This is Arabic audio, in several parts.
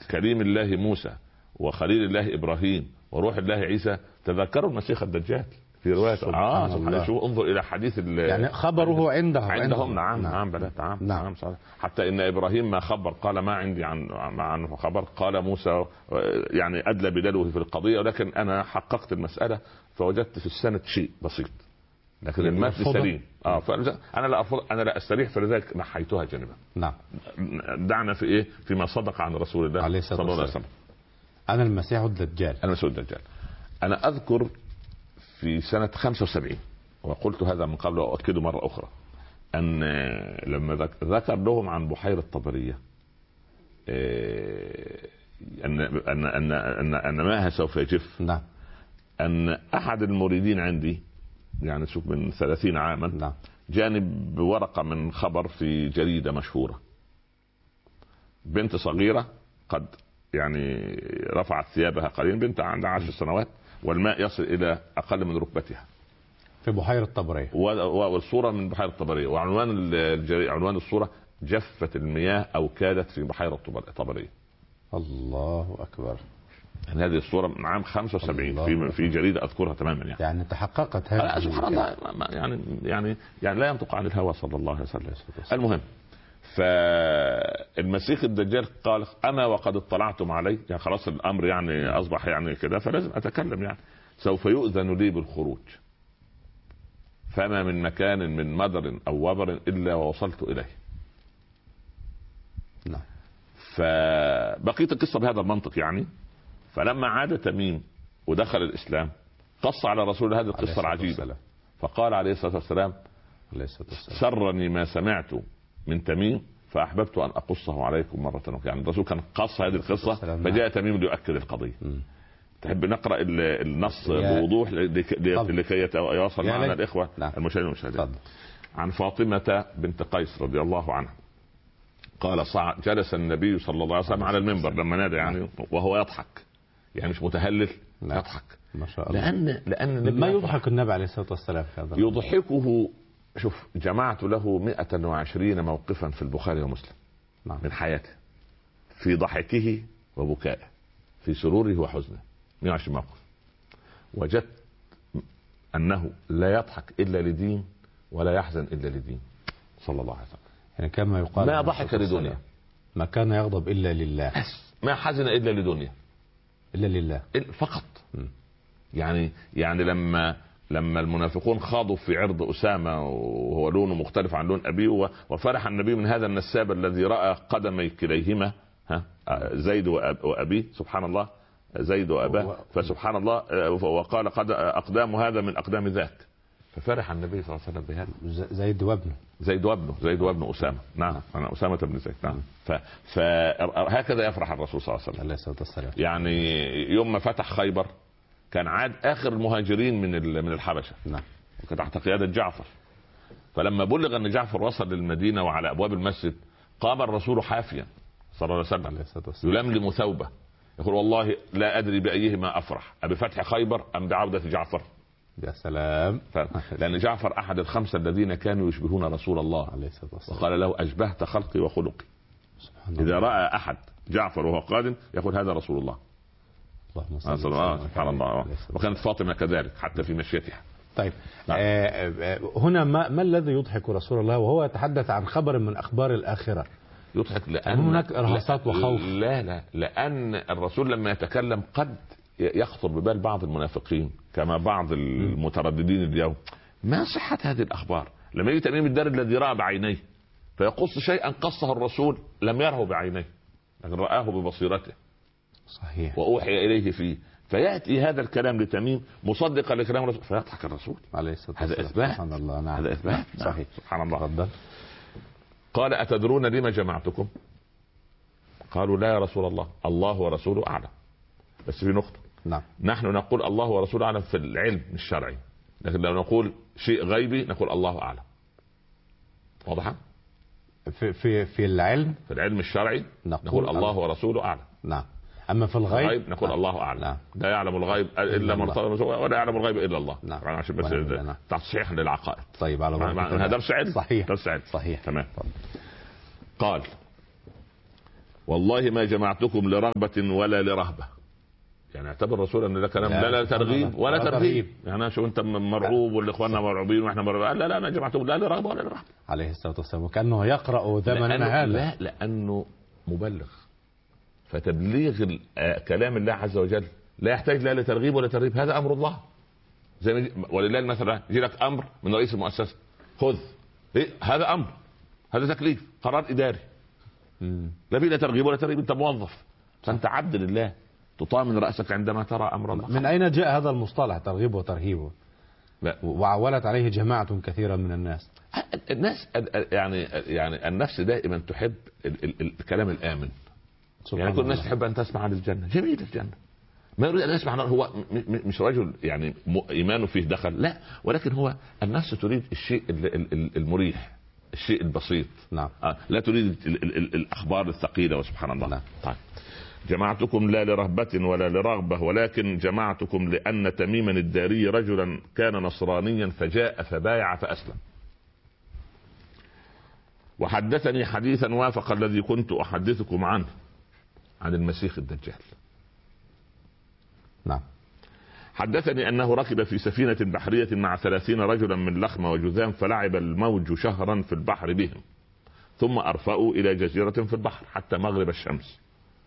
كليم الله موسى وخليل الله ابراهيم وروح الله عيسى تذكروا المسيح الدجال في روايه. سبحان شو انظر الى حديث يعني خبره عندهم. نعم بلات. نعم صحيح. حتى ان ابراهيم ما خبر قال ما عندي عنه خبر. قال موسى يعني ادلى بدلوه في القضيه، ولكن انا حققت المساله فوجدت في السند شيء بسيط لكن المتن سليم. انا لا ارفض، انا لا استريح، فلذلك نحيتها جانبا. نعم. دعنا في ايه؟ فيما صدق عن رسول الله صلى الله عليه وسلم. انا المسيح الدجال. انا اذكر في سنة 75 وقلت هذا من قبل وأؤكده مرة أخرى، أن لما ذكر لهم عن بحيرة طبرية أن ماءها سوف يجف. نعم. أن أحد المريدين عندي يعني شوف من 30 عاما. نعم. جاني بورقة من خبر في جريدة مشهورة، بنت صغيرة قد يعني رفعت ثيابها قليلا، بنت عندها 10 سنوات والماء يصل إلى أقل من ركبتها في بحيرة طبرية، والصورة من بحيرة طبرية، وعنوان عنوان الصورة جفت المياه أو كادت في بحيرة طبرية. الله أكبر. يعني هذه الصورة من عام 75 في جريدة أذكرها تماما. يعني تحققت هذه. سبحان الله. يعني لا ينطق عن الهوى صلى الله عليه وسلم. المهم، فالمسيح الدجال قال أنا وقد اطلعتم علي، يعني خلاص الأمر يعني أصبح يعني كده فلازم أتكلم، يعني سوف يؤذن لي بالخروج، فما من مكان من مدر أو وبر إلا ووصلت إليه. نعم. فبقيت القصة بهذا المنطق يعني. فلما عاد تميم ودخل الإسلام قص على رسول هذه القصة العجيبة، فقال عليه الصلاة والسلام سرني ما سمعت من تميم فأحببت أن أقصه عليكم مرة أخرى. يعني الرسول كان قص هذه القصة فجاء تميم ليؤكد القضية. تحب نقرأ النص بوضوح لكي يتواصل معنا الإخوة المشاهدين والمشاهدات. عن فاطمة بنت قيس رضي الله عنها قال جلس النبي صلى الله عليه وسلم على المنبر لما نادى يعني وهو يضحك، يعني مش متهلل، يضحك ما شاء الله. لأن ما يضحك النبي عليه الصلاة والسلام يضحكه. شوف جمعت له 120 موقفا في البخاري ومسلم من حياته، في ضحكه وبكائه، في سروره وحزنه، 120 موقف. وجدت أنه لا يضحك إلا لدين ولا يحزن إلا لدين صلى الله عليه وسلم. يعني كما يقال ما ضحك لدنيا، ما كان يغضب إلا لله، ما حزن إلا لدنيا، إلا لله فقط. يعني لما المنافقون خاضوا في عرض أسامة وهو لونه مختلف عن لون أبيه، وفرح النبي من هذا النساب الذي رأى قدمي كليهما زيد وأبيه، سبحان الله، زيد وأباه، فسبحان الله، وقال قد أقدام هذا من أقدام ذاك، ففرح النبي صلى الله عليه وسلم بهذا. زيد وابنه أسامة. نعم أنا أسامة بن زيد. نعم. فهكذا يفرح الرسول صلى الله عليه وسلم. يعني يوم ما فتح خيبر كان عاد آخر المهاجرين من الحبشة. نعم. وكان تحت قيادة جعفر. فلما بلغ أن جعفر وصل للمدينة وعلى أبواب المسجد قام الرسول حافيا صلى الله عليه وسلم يلملم ثوبه يقول والله لا أدري بأيهما أفرح، أبفتح خيبر أم بعودة جعفر. يا سلام. لأن جعفر أحد الخمسة الذين كانوا يشبهون رسول الله وقال له أشبهت خلقي وخلقي. إذا رأى أحد جعفر وهو قادم يقول هذا رسول الله. سبحان الله. وكانت فاطمة كذلك حتى في مشيتها. طيب هنا ما الذي يضحك رسول الله وهو يتحدث عن خبر من أخبار الآخرة؟ يضحك لأن هناك إرهاصات وخوف. لا لأن الرسول لما يتكلم قد يخطر ببال بعض المنافقين كما بعض المترددين اليوم ما صحة هذه الأخبار. لما يجي تميم الدار الذي رأى بعينيه فيقص شيئا قصه الرسول لم يره بعينيه لكن رآه ببصيرته. صحيح. وأوحي إليه فيه، فيأتي هذا الكلام لتميم مصدقا لكلام الرسول فيضحك الرسول عليه الصلاة والسلام. هذا إثبات. سبحان الله. نعم. هذا إثبات. صحيح. سبحان الله. تفضل. قال أتدرون لما جمعتكم؟ قالوا لا يا رسول الله، الله ورسوله أعلم. بس في نقطة. نعم. نحن نقول الله ورسوله أعلم في العلم الشرعي، لكن لو نقول شيء غيبي نقول الله أعلم. واضحة؟ في العلم، في العلم الشرعي نقول الله ورسوله أعلم. نعم. أما في الغيب نقول الله أعلم. نعم. لا يعلم الغيب إلا من ارتضى ولا يعلم الغيب إلا الله. نعم. عشان بس تصحيح للعقائد. طيب على هذا درس علم. صحيح. درس علم. صحيح. تمام. قال والله ما جمعتكم لرغبة ولا لرهبة. يعني اعتبر الرسول ان ده كلام لا ترغيب ولا ترهيب. يعني شو انت مرعوب والاخواننا مرعوبين واحنا مرعوبين؟ لا انا جمعتكم لا لرغبة ولا لرهبة عليه الصلاة والسلام، وكأنه يقرأ زمننا هذا. لا لانه مبلغ، فتبليغ كلام الله عز وجل لا يحتاج لا لترغيب ولا ترهيب، هذا امر الله. زي ولله مثلا يجي لك امر من رئيس المؤسسه خذ، هذا امر، هذا تكليف، قرار اداري، لا فيه لا ترغيب ولا ترهيب، انت موظف، فانت عبد لله تطامن راسك عندما ترى امر الله. من اين جاء هذا المصطلح ترغيب وترهيب؟ وعولت عليه جماعة كثيرة من الناس. الناس يعني النفس دائما تحب الكلام الامن. يعني كل الناس تحب ان تسمع عن الجنه، جميل الجنه، ما يريد ان يسمع. هو مش رجل يعني ايمانه فيه دخل، لا، ولكن هو النفس تريد الشيء المريح، الشيء البسيط. نعم. لا تريد الاخبار الثقيله، وسبحان الله. نعم. طيب، جمعتكم لا لرهبة ولا لرغبة ولكن جمعتكم لأن تميما الداري رجلا كان نصرانيا فجاء فبايع فأسلم. وحدثني حديثا وافق الذي كنت أحدثكم عنه عن المسيح الدجال. نعم. حدثني أنه ركب في سفينة بحرية مع 30 رجلا من لخمة وجذام، فلعب الموج شهرا في البحر بهم، ثم أرفأوا إلى جزيرة في البحر حتى مغرب الشمس،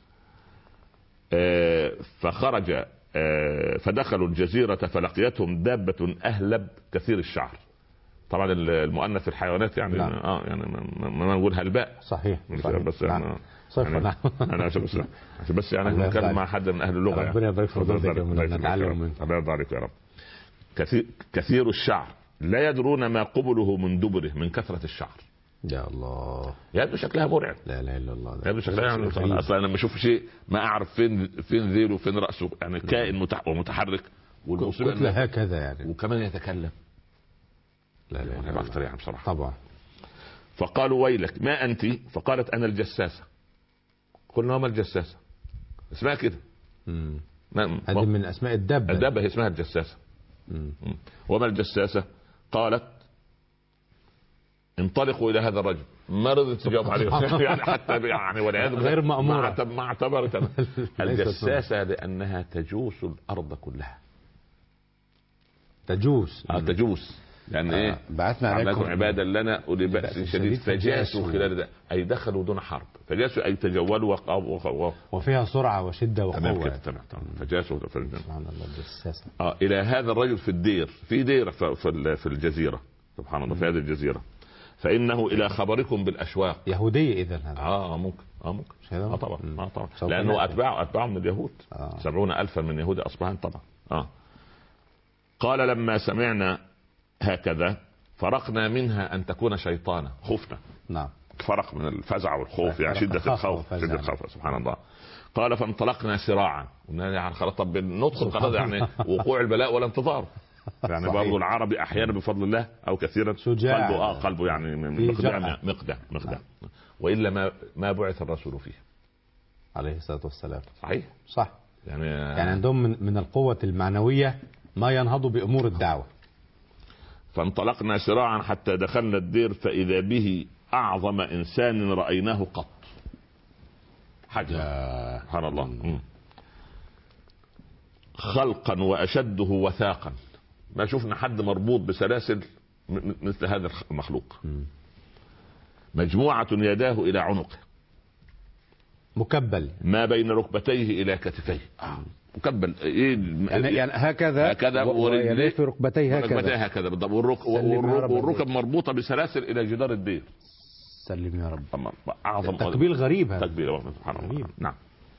فخرج فدخلوا الجزيرة فلقيتهم دابة أهلب كثير الشعر. طبعا المؤنث في الحيوانات يعني نعم. يعني ما نقول هلباء. صحيح. بس نعم. يعني انا بس يعني نتكلم مع حد من اهل اللغه. ربنا يبارك في حضرتك ونتعلم منك. الله يرضى عليك يا رب. كثير الشعر لا يدرون ما قبله من دبره من كثرة الشعر. يا الله، يبدو شكلها مرعب. لا اله الا الله. يبدو شكلها يعني اصلا انا لما اشوف شيء ما اعرف فين ذيله وفين راسه، يعني كائن ومتحرك، والمصيبه هكذا يعني، وكمان يتكلم. لا لا انا بفتري يعني بصراحه. طبعا. فقالوا ويلك ما انت؟ فقالت انا الجساسه. قلنا وما الجساسه؟ اسمها كده. هذه من اسماء الدابه. الدابه هي اسمها الجساسه. وما الجساسه؟ قالت انطلقوا الى هذا الرجل. ما رضت تجاوب عليه يعني حتى يعني والعياذ غير مأمورة. ما اعتبرت الجساسة لأنها تجوس الأرض كلها. تجوس. تجوس يعني ايه؟ بعثنا عليكم عبادا لنا أولي بأس شديد فجاسوا خلال ذلك، أي دخلوا دون حرب. فجاسوا أي تجولوا وفيها سرعة وشدة وقوة. تمام. فجاسوا. سبحان الله الجساسة. إلى هذا الرجل في الدير، في دير في الجزيرة، سبحان الله، في هذه الجزيرة، فإنه إلى خبركم بالأشواق. يهودية إذن هذا. ممكن. طبعا. طبعا. لأنه لأنه أتباع من اليهود. 70,000 من يهود أصبحان طبعا. قال لما سمعنا هكذا فرقنا منها أن تكون شيطانا. خفنا. نعم. فرق من الفزع والخوف، يعني شدة الخوف. سبحان الله. قال فانطلقنا سراعا. يعني خلاص، طب ندخل خلاص، يعني وقوع البلاء ولا انتظار. يعني برضو العربي احيانا بفضل الله او كثيرا شجاع. قلبه يعني مقدم. والا ما بعث الرسول فيه عليه الصلاه والسلام. صحيح. صح. يعني عندهم من القوه المعنويه ما ينهض بامور الدعوه. فانطلقنا سراعا حتى دخلنا الدير فاذا به اعظم انسان رايناه قط. حاجه سبحان الله. خلقا واشده وثاقا. ما شفنا حد مربوط بسلاسل مثل هذا المخلوق. مجموعة يداه إلى عنقه، مكبل ما بين ركبتيه إلى كتفيه. مكبل يعني هكذا ويديه في ركبتيه هكذا بالضبط، والركب مربوطة بسلاسل إلى جدار الدير. سلم يا رب. أعظم تكبيل غريب هذا. تكبيل سبحان الله. نعم.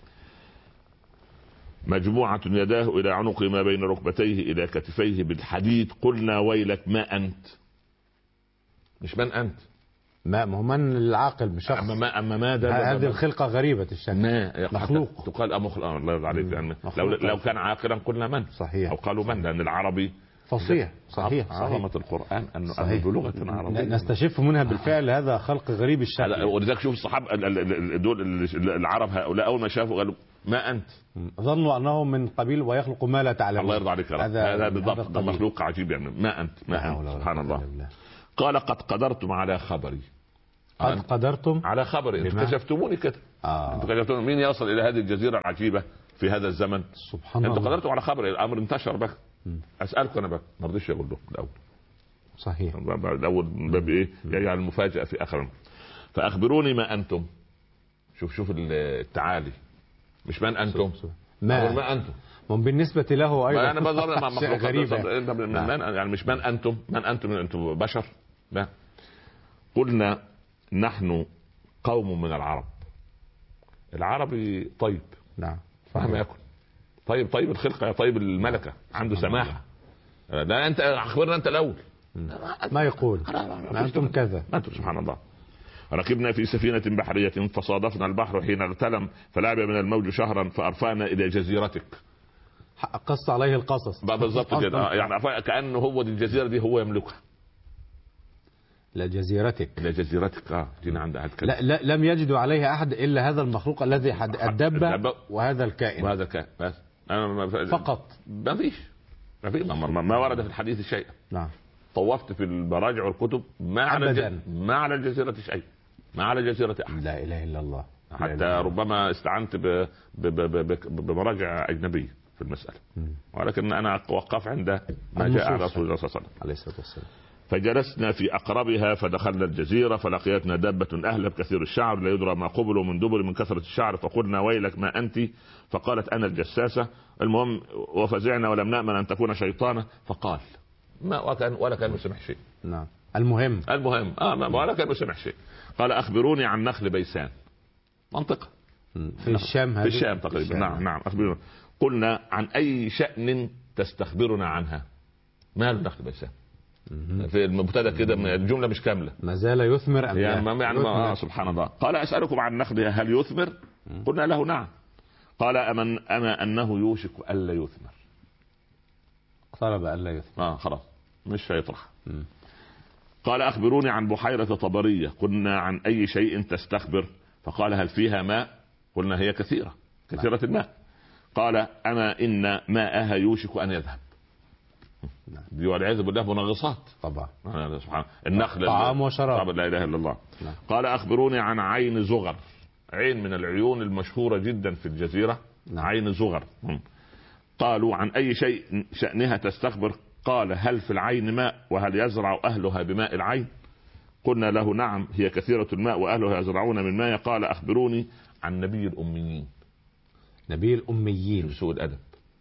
مجموعة يداه إلى عنق ما بين ركبتيه إلى كتفيه بالحديد. قلنا ويلك ما أنت؟ مش من أنت، ما هو من العاقل بشخص. أما ما هذه الخلقة غريبة الشكل، مخلوق. تقال الله يرضى عليك، يعني لو كان عاقلا قلنا من. صحيح. أو قالوا من، لأن العربي فصيح. صحيح. عظمة القرآن أنه بلغة عربية نستشف منها بالفعل هذا خلق غريب الشكل. ولذلك شوف الصحابة دول العرب هؤلاء أول ما شافوا قالوا ما أنت؟ ظنوا أنه من قبيل ويخلق ما لا تعلمون. الله يرضى عليك. هذا بالضبط، ده مخلوق عجيب يعني. ما أنت سبحان الله. قال قد قدرتم على خبري. قد قدرتم على خبر انتم كشفتموني كده. انتم كشفتموني، مين يصل الى هذه الجزيره العجيبه في هذا الزمن؟ سبحان الله. انتم قدرتم على خبر، الامر انتشر بقى. اسالكم انا بقى، ما رضيش اقول لكم الاول. صحيح. الاول باب ايه؟ يجعل المفاجاه في اخر. فاخبروني ما انتم. شوف التعالي، مش من انتم، ما انتم. بالنسبة له أيضا أنا بظهر مع مخلوقات غريبة. يعني مش من أنتم بشر. لا، قلنا نحن قوم من العرب. العربي طيب، نعم، مهما يكن طيب الخلقة، طيب الملكة، عنده سماحة. لا أنت أخبرنا أنت الأول. ما يقول ما أنتم كذا. أنتم سبحان الله. ركبنا في سفينة بحرية فصادفنا البحر حين ارتلم فلعب من الموج شهرا فأرفعنا إلى جزيرتك. قص عليه القصص بالضبط كده. يعني كأنه هو دي الجزيرة دي هو يملكها. لجزيرتك جينا عند أحد لا لم يجدوا عليها أحد إلا هذا المخلوق الذي الدب وهذا الكائن بس فقط. ما فيش ما ورد في الحديث شيء. نعم. طوفت في المراجع والكتب ما على الجزيرة شيء، ما على الجزيرة أحد. لا إله إلا الله. حتى ربما استعنت بمراجع أجنبية في المسألة، ولكن أنا وقف عند ما جاء على رسول الله صلى الله عليه وسلم. فجلسنا في أقربها فدخلنا الجزيرة فلقيتنا دابة أهلب كثير الشعر لا يدرى ما قبل من دبر من كثرة الشعر، فقلنا ويلك ما أنت؟ فقالت أنا الجساسة. المهم وفزعنا ولم نأمن أن تكون شيطانة. فقال ما ولا كان مسمح شيء. نعم. المهم ولا كان مسمح شيء. قال أخبروني عن نخل بيسان، منطقة في الشام، في الشام تقريبا. نعم أخبروني. قلنا عن أي شأن تستخبرنا عنها؟ ما النخل بيسان؟ في المبتدا كده الجمله مش كامله، ما زال يثمر أم يعني سبحان الله. قال اسالكم عن نخلها هل يثمر؟ قلنا له نعم. قال اما انه يوشك الا يثمر. اقترب الا يثمر. خلاص مش هيطرح. قال اخبروني عن بحيره طبريه. قلنا عن اي شيء تستخبر؟ فقال هل فيها ماء؟ قلنا هي كثيره الماء. قال اما ان ماءها يوشك ان يذهب. دي والعياذ بالله منغصات طبعا. سبحان النخل طعام وشراب. لا اله الا الله. قال اخبروني عن عين زغر، عين من العيون المشهوره جدا في الجزيره. عين زغر. قالوا عن اي شيء شأنها تستخبر؟ قال هل في العين ماء وهل يزرع اهلها بماء العين؟ قلنا له نعم هي كثيره الماء واهلها يزرعون من ماء. قال اخبروني عن نبي الاميين. نبي الاميين سوء الادب.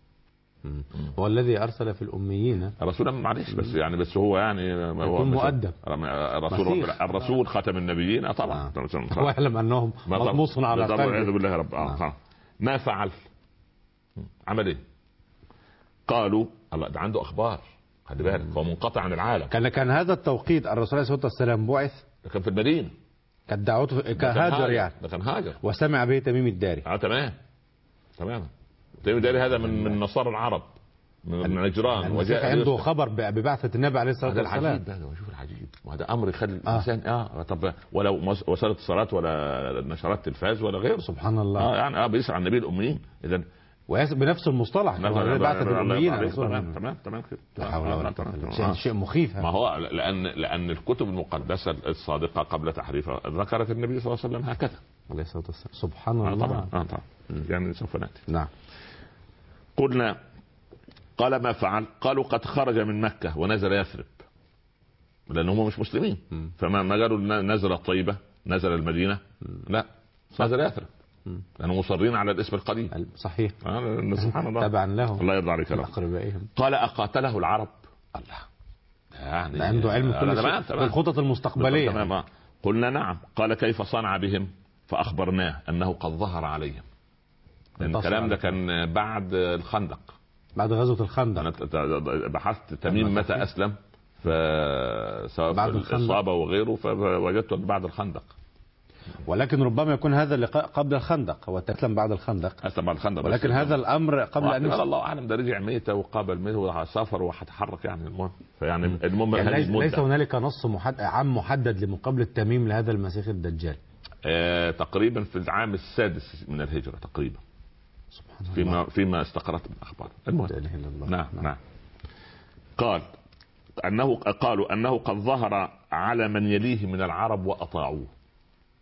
هو الذي ارسل في الاميين رسولا، معلش بس هو يعني هو مؤدب. الرسول خاتم النبيين طبعا. واعلم انهم مطموس على قلبه. والعياذ بالله رب. ما فعل؟ عمل ايه؟ قالوا الله ده عنده اخبار، خلي بالك هو منقطع عن العالم. كان هذا التوقيت الرسول عليه الصلاه والسلام بعث، كان في المدينه، كانت دعوته كهاجر يعني. ده كان هاجر وسمع به تميم الداري. تمام تميم الداري هذا من نصارى العرب من نجران، وجاء عنده خبر ببعثة النبي عليه الصلاة والسلام. العجيب ده، شوف العجيب، وهذا امر يخلي الانسان طب ولو وسائل اتصالات ولا نشرات تلفاز ولا غيره. سبحان الله. يعني بيسأل عن النبي الاميين. اذا بنفس المصطلح بعثة الاميين. تمام كده. شيء مخيف. ما هو لان الكتب المقدسه الصادقه قبل تحريفها ذكرت النبي صلى الله عليه وسلم هكذا عليه الصلاة والسلام. سبحان الله. طبعا يعني سوف ناتي. نعم. قلنا قال ما فعل؟ قالوا قد خرج من مكة ونزل يثرب، لأن هم مش مسلمين. فما قالوا نزل الطيبة نزل المدينة، لا نزل يثرب، لأنهم مصرين على الاسم القديم. صحيح. سبحان الله. تبعا لهم. الله يرضى عليك. قال أقاتله العرب؟ الله يعني عنده علم كل شيء في الخطط المستقبلية. تمام. قلنا نعم. قال كيف صنع بهم؟ فأخبرناه أنه قد ظهر عليهم. الكلام ده كان بعد الخندق، بعد غزوة الخندق. أنا بحثت تميم متى أسلم، سواء في الإصابة وغيره، فوجدته بعد الخندق. ولكن ربما يكون هذا اللقاء قبل الخندق، هو أسلم بعد الخندق. ولكن هذا الأمر قبل أن الله أعلم ده رجع ميتة وقابل ميتة وسافر وهتحرك يعني. المهم ليس هنالك نص عام محدد لمقابلة تميم لهذا المسيح الدجال. تقريبا في العام السادس من الهجرة تقريبا، فيما استقرت من الأخبار. نعم. قالوا أنه قد ظهر على من يليه من العرب وأطاعوه.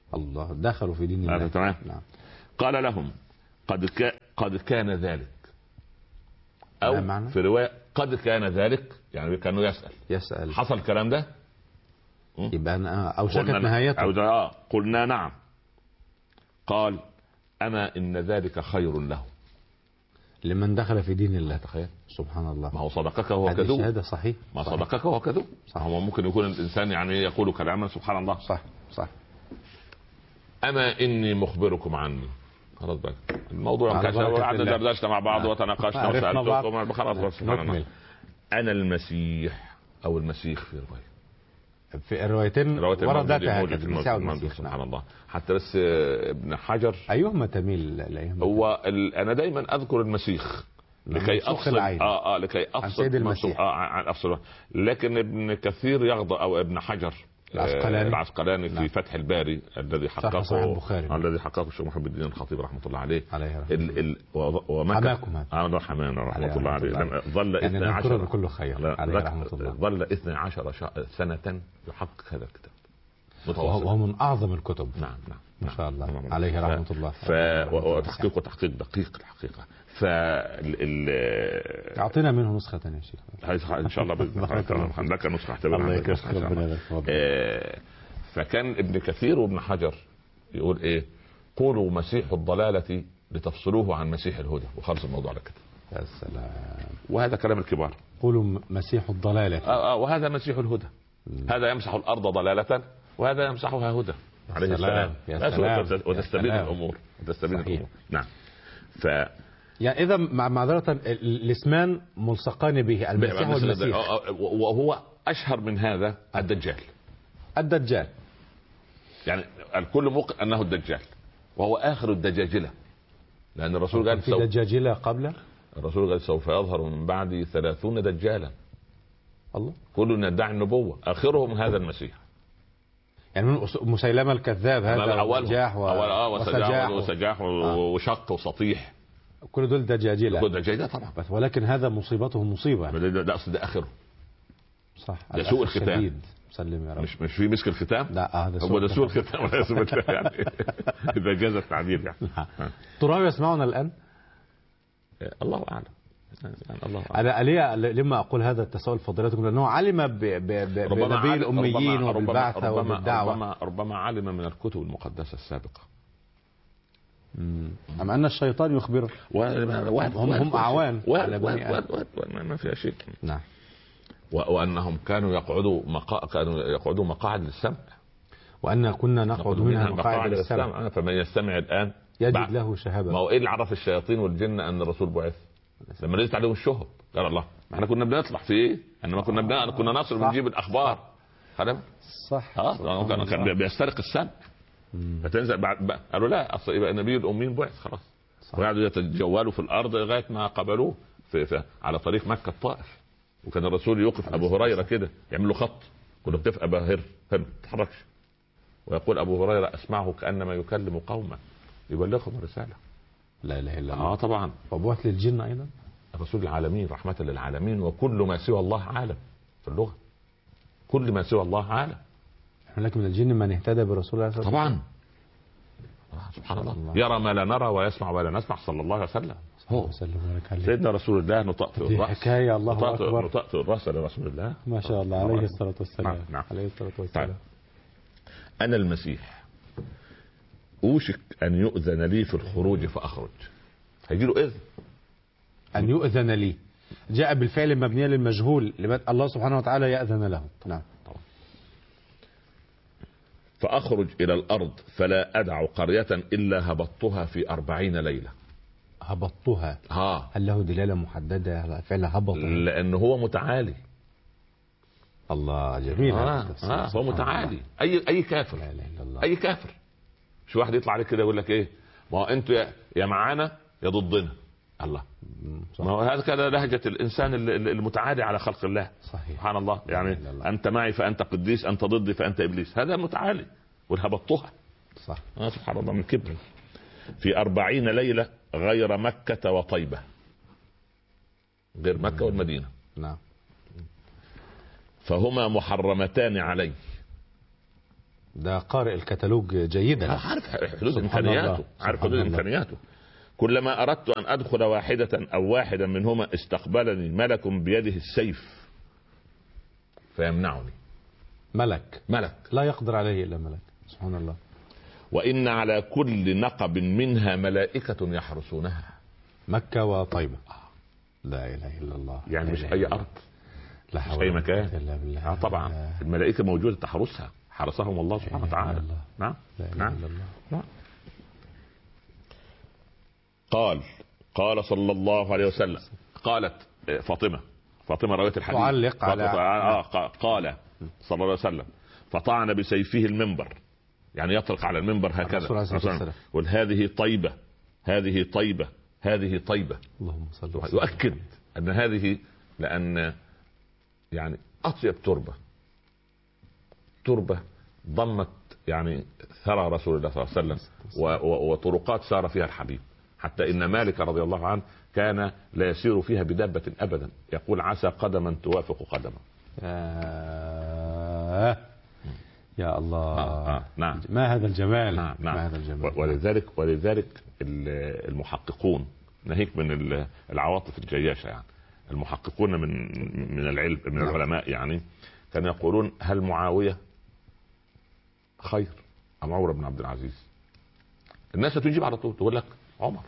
الله، دخلوا في دين الله. تمام. نعم. قال لهم قد كان ذلك، او معنى؟ في روايه قد كان ذلك، يعني كانوا يسأل حصل الكلام ده، يبقى أنا أوشكت نهايته. قلنا نعم. قال أما إن ذلك خير له لمن دخل في دين الله. تخيل، سبحان الله. ما هو صدقك وهو كذوب. هذا صحيح. ما صدقك وهو كذوب. هو ممكن يكون الإنسان يعني يقول كلاما سبحان الله. صح. أما إني مخبركم عني. خلاص بقى الموضوع انكشف، وقعدنا دردشنا مع بعض وتناقشنا وسألتكم خلاص. سبحان الله. أنا المسيح أو المسيح في رواية، في الروايتين وردتها كالمسيح. سبحان الله. حتى بس ابن حجر أيهما تميل هو أنا دايما أذكر المسيح لكي أفصل لكي أفصل عن أفصل، لكن ابن كثير يغضب، أو ابن حجر العسقلاني في فتح الباري الذي حققه الشيخ محمد الدين الخطيب رحمه الله عليه. حماكم هذا حمان رحمه الله عليه. ظل 12 كل خير. ظل 12 سنة يحقق هذا الكتاب، وهو من أعظم الكتب. نعم ما شاء الله عليه رحمة الله. وتحقيق دقيق الحقيقة. أعطينا منه نسخة يا شيخ إن شاء الله بإذن الله. لك نسخة فكان ابن كثير وابن حجر يقول إيه؟ قولوا مسيح الضلالة لتفصلوه عن مسيح الهدى، وخلص الموضوع على كده. يا سلام. وهذا كلام الكبار. قولوا مسيح الضلالة. وهذا مسيح الهدى. هذا يمسح الأرض ضلالة وهذا يمسحها هدى عليه السلام. وتستبين الأمور. نعم. يعني إذا معذرة الاسمان ملصقان به، المسيح والمسيح. وهو أشهر من هذا الدجال. يعني الكل موقن أنه الدجال، وهو آخر الدجاجلة، لأن الرسول قال في دجاجلة قبل. الرسول قال سوف يظهر من بعد 30 دجالا. الله. كل يدعي النبوة، آخرهم هذا المسيح. يعني من مسيلمة الكذاب هذا وسجاح وسجاح وشق وسطيح، كل دول دجاجلة. كل دجاجلة طبعا. ولكن هذا مصيبته مصيبة. ده أصل ده آخره. صح. ده سوء الختام. سلم يا رب. مش في مسك الختام. لا هذا هو ده سوء الختام ولا سوء الختام يعني. إذا جاز التعبير يعني. ترى يسمعنا الآن؟ الله أعلم. أنا لما أقول هذا التساؤل فضيلتكم لأنه علم بنبي الأميين وبالبعثة وبالدعوة. ربما علم من الكتب المقدسة السابقة. أم أن الشيطان يخبره. هم أعوان على بني آدم. ما فيها شيء. نعم. وأنهم كانوا يقعدوا مقاعد للسمع، وأن كنا نقعد منها مقاعد للسمع. فمن يستمع الآن يجد له شهابة. ما هو إيه اللي عرف الشياطين والجن أن الرسول بعث؟ لما نزلت عليهم الشهب قال الله ما احنا كنا بنطلع في ايه؟ انما كنا نصل ونجيب الاخبار. صح. كان بيسترق السمع. فتنزل بعد قالوا لا اصل يبقى النبي الامين بعث خلاص. وقعدوا يتجولوا في الارض لغايه ما قبلوه في على طريق مكه الطائف. وكان الرسول يوقف ابو هريره كده يعمل له خط، يقول له اقف ابا هر ما تتحركش، ويقول ابو هريره اسمعه كانما يكلم قوما يبلغهم الرساله. لا اله الا الله. طبعا. وبعث للجن ايضا. الرسول العالمين رحمة للعالمين، وكل ما سوى الله عالم في اللغة. كل ما سوى الله عالم. لكن من الجن من اهتدى برسول الله طبعا. سبحان الله. يرى ما لا نرى ويسمع ما لا نسمع صلى الله عليه وسلم. سيدنا رسول الله نطأت الرأس. حكاية الله أكبر. نطأت الرأس لرسول الله. ما شاء الله عليه الصلاة والسلام. نعم. عليه الصلاة والسلام. أنا المسيح أوشك أن يؤذن لي في الخروج فأخرج. هيجي له إذن أن يؤذن لي، جاء بالفعل مبنية للمجهول، الله سبحانه وتعالى يأذن له. نعم. فأخرج إلى الأرض فلا أدع قرية إلا هبطتها في 40 ليلة. هبطتها. هل له دلالة محددة على فعل هبط؟ لأنه هو متعالي. الله جميل. هو متعالي. أي كافر. لا إله إلا الله. أي كافر. شو واحد يطلع عليك كده يقول لك إيه؟ ما هو أنتوا يا معانا يا ضدنا. الله. ما هو هذا كذا لهجة الإنسان المتعالي على خلق الله. صحيح. سبحان الله. يعني أنت معي فأنت قديس، أنت ضدي فأنت إبليس. هذا متعالي. والهبطها. صح. سبحان الله من كبر. في 40 ليلة غير مكة وطيبة. غير مكة والمدينة. نعم. فهما محرمتان علي. ده قارئ الكتالوج جيدا، عارف حدود إمكانياته، عارف حدود إمكانياته. كلما أردت أن أدخل واحدة أو واحدا منهما استقبلني ملك بيده السيف فيمنعني. ملك لا يقدر عليه إلا ملك، سبحان الله. وإن على كل نقب منها ملائكة يحرسونها. مكة وطيبة، لا إله إلا الله. يعني مش أي أرض، لا مش أي مكان. طبعا الملائكة موجودة تحرسها، حرسهم الله سبحانه وتعالى. نعم نعم. نعم. قال صلى الله عليه وسلم، قالت فاطمة رواية الحديث تعلق على قال صلى الله عليه وسلم فطعن بسيفه المنبر، يعني يطلق على المنبر هكذا، قل هذه طيبة هذه طيبة هذه طيبة. اللهم صل وسلم. يؤكد أن هذه، لأن يعني أطيب تربة ضمت يعني ثرى رسول الله صلى الله عليه وسلم وطرقات سار فيها الحبيب، حتى إن مالك رضي الله عنه كان لا يسير فيها بدابة أبدا، يقول عسى قدما توافق قدما. يا الله. نعم. ما هذا الجمال. نعم. ما هذا الجمال. ولذلك المحققون، ناهيك من العواطف الجياشة، يعني المحققون من العلم من العلماء يعني كانوا يقولون هل معاوية خير أم عمر بن عبد العزيز؟ الناس تجيب على طول تقول لك عمر.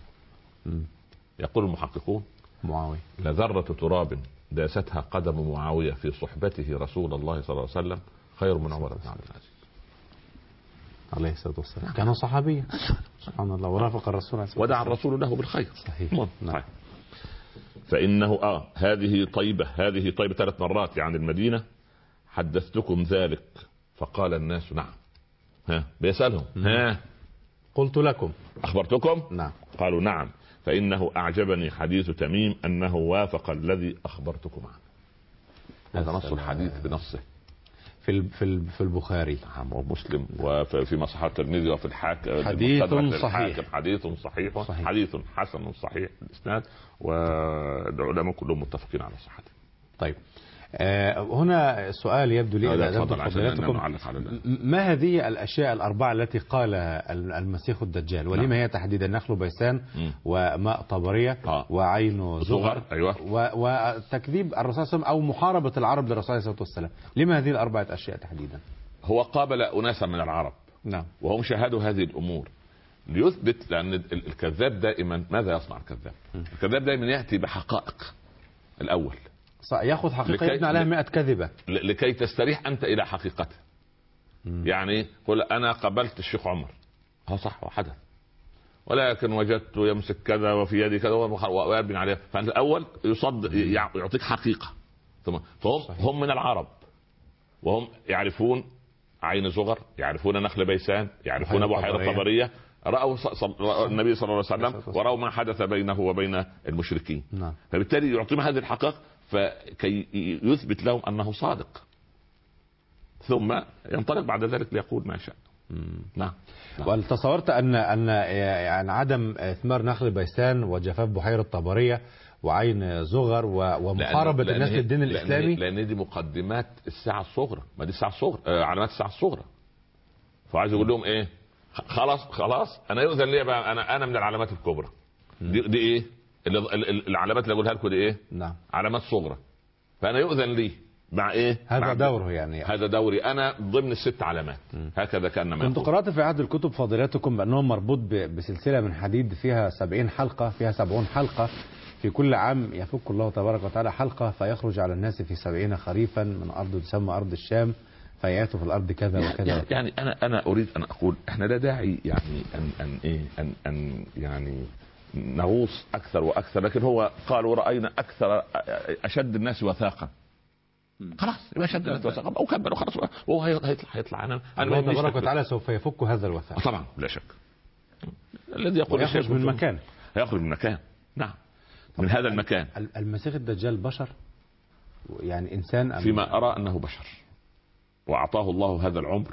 يقول المحققون معاوية. لذرة تراب داستها قدم معاوية في صحبته رسول الله صلى الله عليه وسلم خير من عمر بن عبد العزيز عليه الصلاة والسلام. كان صحابيا سبحان الله، ورافق الرسول ودعا الرسول له بالخير. صحيح. نعم. فإنه هذه طيبة 3 مرات يعني المدينة، حدثتكم ذلك فقال الناس نعم. بيسألهم قلت لكم أخبرتكم؟ نعم. قالوا نعم. فإنه أعجبني حديث تميم أنه وافق الذي أخبرتكم عنه. هذا نص الحديث بنصه في البخاري ومسلم وفي مصحف الترمذي وفي الحاكم. حديث صحيح، حديث صحيح، حديث حسن صحيح الإسناد، والعلماء كلهم متفقين على صحته. طيب هنا سؤال يبدو لي ما هذه الأشياء الأربعة التي قال المسيح الدجال، ولما هي تحديدا؟ نخل بيسان وماء طبرية وعين زغر. أيوة. وتكذيب الرسول صلى الله عليه وسلم أو محاربة العرب للرسول صلى الله عليه وسلم. لما هذه الأربعة أشياء تحديدا؟ هو قابل أناسا من العرب نعم وهم شاهدوا هذه الأمور ليثبت، لأن الكذاب دائما ماذا يصنع الكذاب؟ الكذاب دائما يأتي بحقائق الأول، ياخذ حقيقة يبنى عليها 100 كذبة لكي تستريح أنت إلى حقيقته. يعني قل أنا قبلت الشيخ عمر، صح وحدث، ولكن وجدت يمسك كذا وفي يدي كذا ويبني عليها. فأنت الأول يعطيك حقيقة. فهم من العرب وهم يعرفون عين زغر، يعرفون نخل بيسان، يعرفون بحيرة طبرية، رأوا النبي صلى الله عليه وسلم ورأوا ما حدث بينه وبين المشركين. فبالتالي يعطيهم هذه الحقائق فكي يثبت لهم أنه صادق، ثم ينطلق بعد ذلك ليقول ما شاء. نعم. وتصورت أن يعني عدم إثمار نخل بيسان وجفاف بحيرة طبرية وعين زغر ومحاربة الناس للدين الإسلامي، لأن دي مقدمات الساعة الصغرى، ما دي الساعة الصغرى، علامات الساعة الصغرى. فعايز يقول لهم إيه؟ خلاص أنا يؤذن لي بقى، أنا من العلامات الكبرى. دي إيه؟ العلامات اللي أقولها لكم دي إيه؟ نعم. علامات صغرى. فأنا يؤذن لي مع إيه؟ هذا دوره يعني. هذا دوري أنا ضمن ال6 علامات. هكذا كان ما كنت قرأت في أحد الكتب فضيلتكم بأنه مربوط بسلسلة من حديد فيها 70 حلقة، فيها 70 حلقة، في كل عام يفك الله تبارك وتعالى حلقة فيخرج على الناس في 70 خريفا من أرض تسمى أرض الشام فيأتوا في الأرض كذا وكذا. يعني أنا أريد أن أقول إحنا لا داعي يعني أن يعني نغوص أكثر وأكثر، لكن هو قالوا رأينا أشد الناس وثاقا. خلاص يبقى شد الناس وثاقا أو كبر وخلاص، وهو هيطلع. الله تبارك وتعالى سوف يفك هذا الوثاق طبعا بلا شك. الذي يقول يخرج من مكان، هيخرج من مكان. نعم من هذا المكان. المسيح الدجال بشر يعني إنسان فيما أرى أنه بشر وأعطاه الله هذا العمر،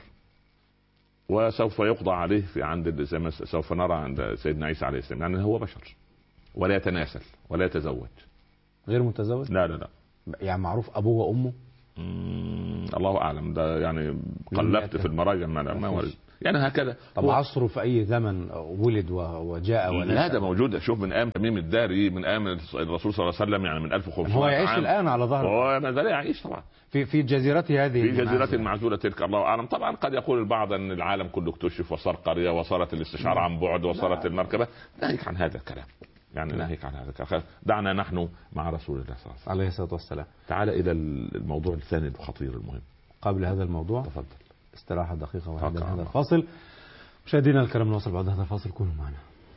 وسوف يقضى عليه في عند زي ما سوف نرى عند سيدنا عيسى عليه السلام. يعني هو بشر ولا يتناسل ولا يتزوج. غير متزوج؟ لا. يعني معروف أبوه وأمه؟ الله اعلم، ده يعني قلبت في المراجع ما ورد يعني هكذا. طب عصره في اي زمن ولد وجاء ونشأ؟ لا ده موجود، شوف من ايام تميم الداري، من ايام الرسول صلى الله عليه وسلم، يعني من 1500 هو يعيش عام. الان على ظهره، هو ما زال يعيش طبعا في جزيرته هذه، في جزيرة المعزولة تلك، الله اعلم. طبعا قد يقول البعض ان العالم كله اكتشف وصار قرية وصارت الاستشعار عن بعد وصارت المركبة. ناهيك عن هذا الكلام، يعني ناهيك عن هذا الكلام. دعنا نحن مع رسول الله صلى الله عليه وسلم عليه الصلاة والسلام. تعال الى الموضوع الثاني الخطير المهم. قبل هذا الموضوع تفضل استراحة دقيقة واحدة من هذا الفاصل. مشاهدينا الكرام، نواصل بعد هذا الفاصل، كونوا معنا.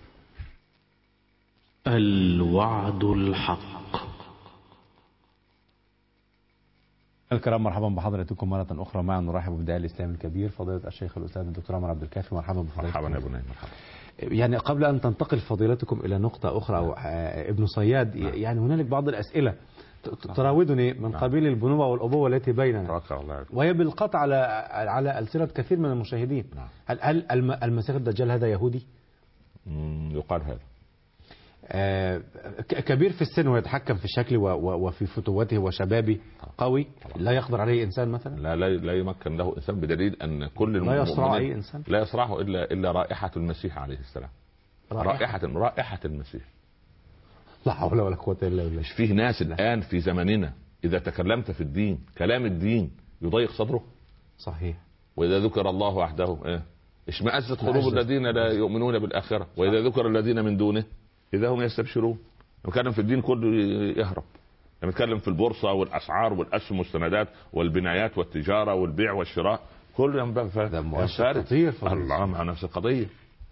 الوعد الحق. الكرام، مرحبا بحضراتكم مرة أخرى. معنا نرحب بداعي الإسلام الكبير فضيلة الشيخ الأستاذ الدكتور عمر عبد الكافي. مرحبا بفضيلتكم. مرحبا يا بني، مرحبا. يعني قبل أن تنتقل فضيلتكم إلى نقطة أخرى أو ابن صياد، يعني هنالك بعض الأسئلة تراودني من قبيل البنوة والأبوة التي بيننا، وهي بالقطع على ألسنة كثير من المشاهدين. هل المسيح الدجال هذا يهودي؟ يقال هذا. كبير في السن ويتحكم في الشكل وفي فتوته وشبابه، قوي لا يقدر عليه إنسان مثلا؟ لا يمكن له إنسان، بدليل أن كل لا يصرع أي إنسان، لا يصرعه إلا رائحة المسيح عليه السلام. رائحة المسيح. لا حول ولا قوة إلا بالله. مش فيه ناس الآن في زمننا إذا تكلمت في الدين كلام الدين يضيق صدره؟ صحيح. وإذا ذكر الله وحده اشمأزت قلوب الذين لا يؤمنون بالآخرة، وإذا ذكر الذين من دونه إذا هم يستبشرون. نتكلم في الدين كله يهرب، نتكلم في البورصة والأسعار والأسهم والسندات والبنايات والتجارة والبيع والشراء، كل يوم خطير. الله مع نفس القضية.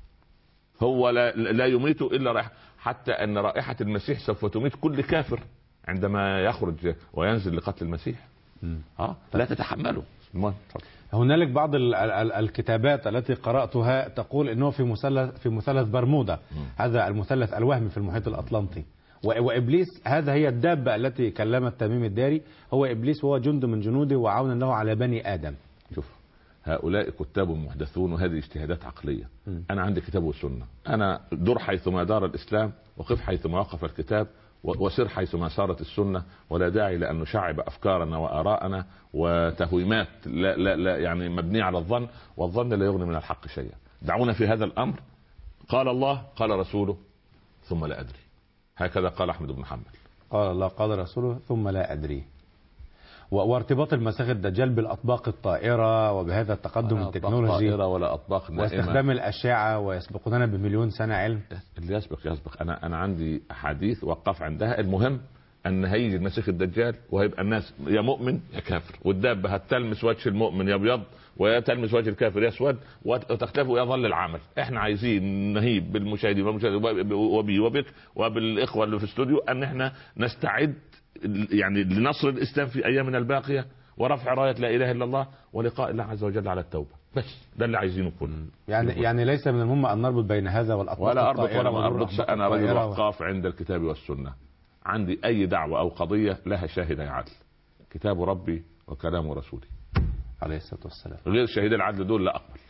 هو لا يميت إلا رائحة، حتى أن رائحة المسيح سوف تميت كل كافر عندما يخرج وينزل لقتل المسيح. لا تتحمله. هنالك بعض الكتابات التي قرأتها تقول انه في مثلث برمودا، هذا المثلث الوهمي في المحيط الأطلنطي، وإبليس هذا هي الدابة التي كلمت تميم الداري، هو إبليس وهو جند من جنوده وعون له على بني آدم. شوف، هؤلاء كتاب محدثون وهذه اجتهادات عقلية. أنا عندي كتاب والسنة، أنا دور حيثما دار الإسلام، وقف حيثما وقف الكتاب، وسر حيثما سارت السنة، ولا داعي لأن نشعب أفكارنا وآراءنا وتهويمات لا يعني مبنية على الظن، والظن لا يغني من الحق شيئا. دعونا في هذا الأمر، قال الله قال رسوله ثم لا أدري. هكذا قال أحمد بن حنبل، قال الله قال رسوله ثم لا أدري. وارتباط المسيح الدجال بالأطباق الطائرة وبهذا التقدم التكنولوجي ولا أطباق واستخدام الأشعة ويسبقوننا بمليون سنة علم. اللي يسبق. أنا عندي أحاديث وقف عندها. المهم أن هيجي المسيح الدجال وهيبقى الناس يا مؤمن يا كافر، والدابة هتلمس وجه المؤمن يبيض وتلمس وجه الكافر يسود، وتختلف ويظل العمل. احنا عايزين نهيب بالمشاهدين وبي وبك وبالإخوة اللي في الاستوديو أن احنا نستعد يعني لنصر الإسلام في أيامنا الباقية، ورفع راية لا إله إلا الله، ولقاء الله عز وجل على التوبة. بس ده اللي عايزينه كله. يعني ليس من المهم أن نربط بين هذا والأطباق ولا أربط أنا رجل وقاف عند الكتاب والسنة. عندي أي دعوة أو قضية لها شاهد عدل، كتاب ربي وكلام رسولي عليه الصلاة والسلام. غير شاهد العدل دول لا أقبل.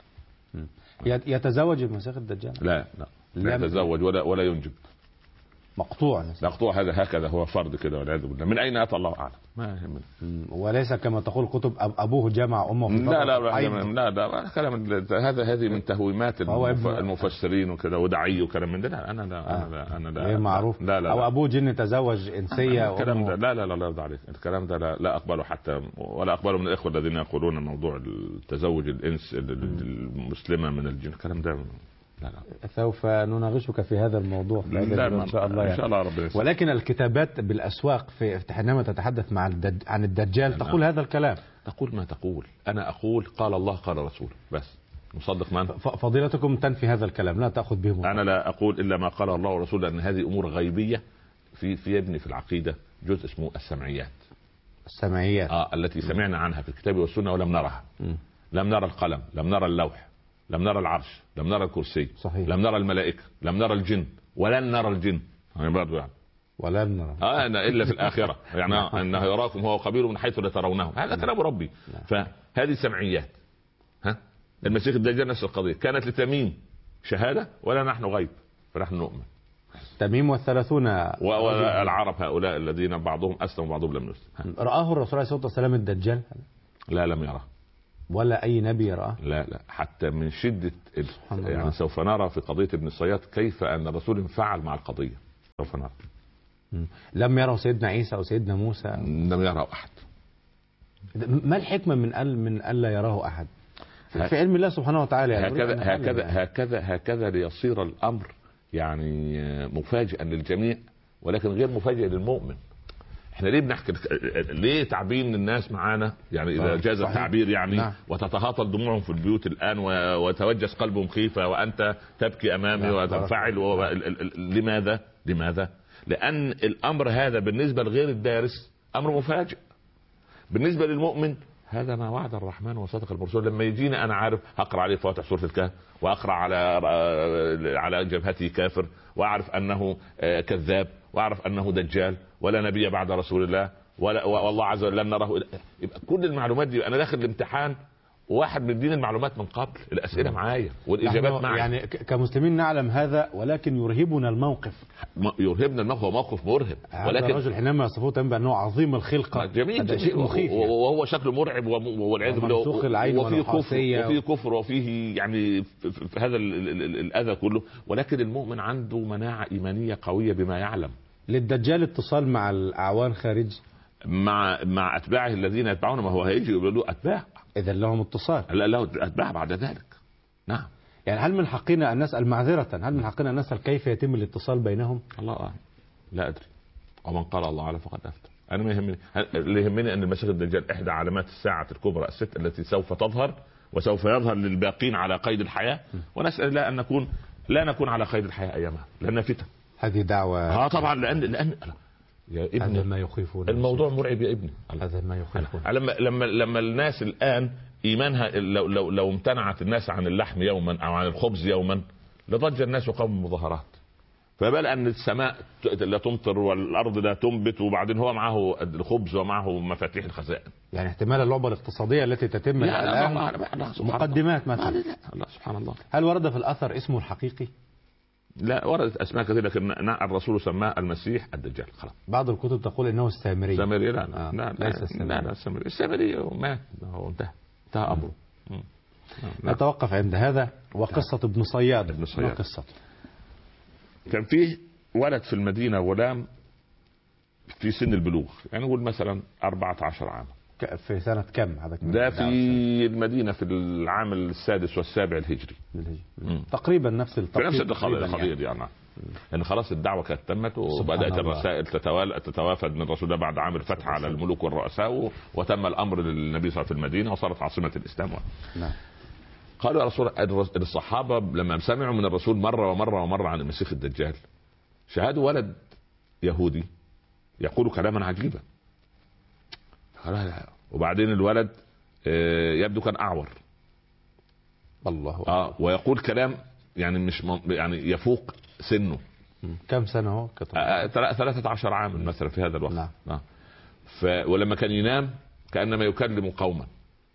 يتزوج المسيح الدجال؟ لا يتزوج ولا ينجب. مقطوع هذا هكذا هو فرض كده والعياذ بالله. من اين اتى الله اعلم، ما يهمني. وليس كما تقول كتب ابوه جمع امه في لا كلام هذه من تهويمات المفسرين وكذا ودعي وكلام من ده. انا لا غير معروف. لا او ابوه جن تزوج انسيه. الكلام ده لا يرضى عليك. الكلام ده لا اقبله، حتى ولا اقبله من الاخوه الذين يقولون موضوع التزوج الانس المسلمه من الجن. الكلام ده لا. سوف نناقشك في هذا الموضوع إن شاء الله إن شاء الله ربنا. ولكن الكتابات بالأسواق حينما تتحدث عن الدجال تقول هذا الكلام. تقول ما تقول. أنا أقول قال الله قال رسوله بس. مصدق من؟ فضيلتكم تنفي هذا الكلام، لا تأخذ به مطلق. أنا لا أقول إلا ما قال الله ورسوله، لأن هذه أمور غيبية. في ابني في العقيدة جزء اسمه السمعيات التي سمعنا عنها في الكتاب والسنة ولم نرها. لم نرى القلم، لم نرى اللوح، لم نرى العرش، لم نرى الكرسي، صحيح. لم نرى الملائكة، لم نرى الجن، ولن نرى الجن يعني ولن نرى إلا في الآخرة يعني أنه يراكم هو خبير من حيث لا ترونه. هذا كلام ربي. فهذه سمعيات. المسيح الدجال نفس القضية، كانت لتميم شهادة ولا نحن غيب، فنحن نؤمن. تميم والثلاثون والعرب هؤلاء الذين بعضهم أسلم وبعضهم لم يسلم. رآه الرسول عليه الصلاة والسلام الدجال؟ لا لم يراه. ولا أي نبي رآه؟ لا حتى من شدة يعني سوف نرى في قضية ابن الصياد كيف أن الرسول انفعل مع القضية. سوف نرى. لم يروا سيدنا عيسى أو سيدنا موسى؟ لم يراه أحد. ما الحكمة من ألا يراه أحد في علم الله سبحانه وتعالى؟ هكذا ليصير الأمر يعني مفاجئا للجميع ولكن غير مفاجئ للمؤمن. احنا ليه بنحكي ليه تعبين الناس معانا يعني اذا جاز التعبير يعني نعم. وتتهاطل دموعهم في البيوت الان وتوجس قلبهم خيفة وانت تبكي امامي وتنفعل لماذا لان الامر هذا بالنسبة لغير الدارس امر مفاجئ. بالنسبة للمؤمن هذا ما وعد الرحمن وصدق المرسول. لما يجينا انا عارف هقرا عليه فواتح سورة الكهف واقرا على جبهته كافر واعرف انه كذاب واعرف انه دجال ولا نبي بعد رسول الله والله عز وجل لن نراه. يبقى كل المعلومات دي انا داخل الامتحان واحد مدين المعلومات من قبل الاسئله معايا والاجابات معايا. يعني كمسلمين نعلم هذا ولكن يرهبنا الموقف. هو موقف مرهب. ولكن الرجل حينما يصفوه بانه عظيم الخلقه جميل شيء مخيف يعني. وهو شكله مرعب والعياذ بالله وفيه كفر وفيه يعني في هذا الاذى كله. ولكن المؤمن عنده مناعه ايمانيه قويه بما يعلم. للدجال اتصال مع الاعوان خارج مع اتباعه الذين يتبعون ما هو هيجي يقول له اتباع اذا لهم اتصال. لا له اتباع بعد ذلك. نعم. يعني هل من حقنا ان نسال معذره هل من حقنا ان نسال كيف يتم الاتصال بينهم؟ الله اعلم لا ادري. ومن قال الله اعلم فقد افتى. انا ما يهمني اللي يهمني ان المسيح الدجال احدى علامات الساعه الكبرى الست التي سوف تظهر وسوف يظهر للباقين على قيد الحياه ونسال الله ان لا نكون على قيد الحياه ايامها لان فتن. هذه دعوه طبعا لان يا ابني هذا ما يخيفون. الموضوع مرعب يا ابني. هذا ما يخيفون. لما الناس الان ايمانها لو امتنعت الناس عن اللحم يوما او عن الخبز يوما لضج الناس وقاموا بمظاهرات. فبال ان السماء لا تمطر والارض لا تنبت وبعدين هو معه الخبز ومعه مفاتيح الخزائن. يعني احتمال اللعبه الاقتصاديه التي تتم الان مقدمات مثلا. الله سبحان الله. هل ورد في الاثر اسمه الحقيقي؟ لا وردت اسماء كثيره لكن الرسول سماه المسيح الدجال. خلاص. بعض الكتب تقول انه السامري. السامري لا ليس السامري. لا السامري مات هو انتهى امره. نتوقف عند هذا. وقصة ابن صياد. ما قصته؟ كان فيه ولد في المدينة غلام في سن البلوغ يعني نقول مثلا 14 عام. في سنة كم هذا؟ ده في المدينة في العام السادس والسابع الهجري. تقريبا نفس القضية دي يعني. لأن خلاص الدعوة كانت تمت وبدأت الرسائل تتوافد من رسول الله بعد عام الفتح على الملوك والرؤساء وتم الأمر للنبي صلى الله عليه وسلم في المدينة وصارت عاصمة الإسلام. نعم. قالوا يا رسول الصحابة لما سمعوا من الرسول مرة عن المسيح الدجال شاهدوا ولد يهودي يقول كلاما عجيبا. وبعدين الولد يبدو كان أعور. الله. ويقول كلام يعني مش يعني يفوق سنه. كم سنة هو؟ 13 عام مثلا في هذا الوقت. نعم. ولما كان ينام كأنما يكلم قوما.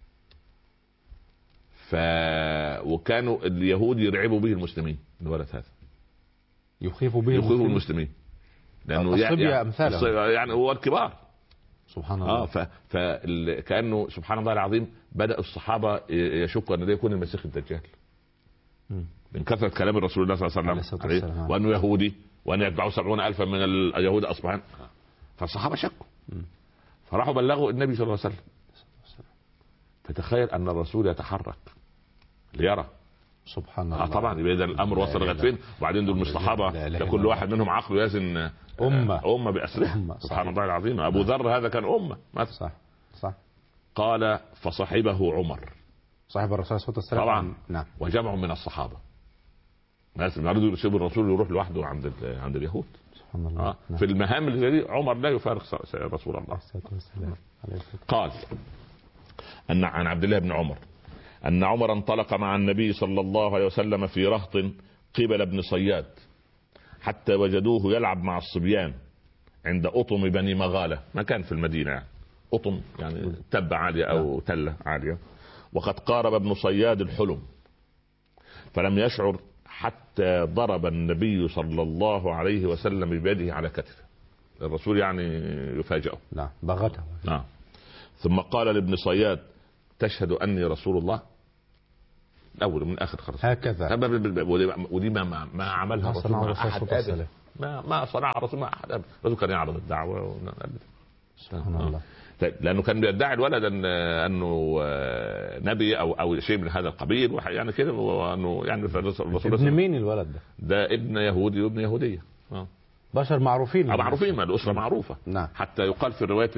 وكانوا اليهود يرعبوا به المسلمين. الولد هذا يخيف به المسلمين لأنه يعني هو الكبار سبحان الله. فكأنه سبحان الله العظيم بدأ الصحابة يشكوا أن ده يكون المسيح الدجال من كثرة كلام الرسول الله صلى الله عليه وسلم وأنه يهودي وأن يتبعوا 70,000 من اليهود أصبحان. فالصحابة شكوا فراحوا بلغوا النبي صلى الله عليه وسلم. فتخيل أن الرسول يتحرك ليرى. سبحان الله. طبعا إذا الأمر وصل لغاية فين. وبعدين دول مش صحابة لكل واحد منهم عقله يزن أمة بأسرها. سبحان الله العظيم. أبو ذر هذا كان أمة. صح. قال فصحبه عمر صاحب الرسول صلى الله عليه وسلم طبعا. نعم. وجمع من الصحابة ناس يريدوا يسيبوا الرسول يروح لوحده عند اليهود. سبحان الله. في المهام اللي دي عمر لا يفارق رسول الله. قال أن عن عبد الله بن عمر أن عمر انطلق مع النبي صلى الله عليه وسلم في رهط قبل ابن صياد حتى وجدوه يلعب مع الصبيان عند أطم بني مغالة مكان في المدينة يعني. أطم يعني تبة عالية أو تلة عالية. وقد قارب ابن صياد الحلم فلم يشعر حتى ضرب النبي صلى الله عليه وسلم بيده على كتفه. الرسول يعني يفاجئه. نعم بغته. نعم. ثم قال لابن صياد تشهد أني رسول الله؟ الأول من آخر خلاص هكذا. ودي ما عملها الرسول مع أحد أبدا. ما صنع الرسول مع أحد أبدا. الرسول كان يعرض الدعوة سبحان الله. لأنه كان بيدعي الولد أنه نبي أو شيء من هذا القبيل يعني كده، وأنه يعني الرسول ابن مين الولد ده ابن يهودي وابن يهودية. بشر معروفين. معروفين، ما الأسرة معروفة. نعم. حتى يقال في الرواية